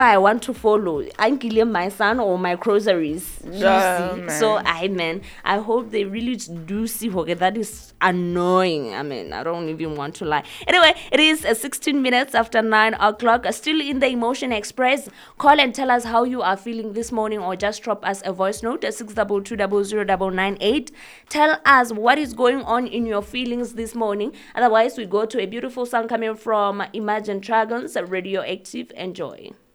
I want to follow. I'm killing my son or my groceries. You Oh, see? man. So I hope they really do see. Okay, that is annoying. I mean, I don't even want to lie. Anyway, it is 16 minutes after 9 o'clock. Still in the Emotion Express. Call and tell us how you are feeling this morning, or just drop us a voice note at 622000998. Tell us what is going on in your feelings this morning. Otherwise, we go to a beautiful song coming from Imagine Dragons, Radioactive. Enjoy.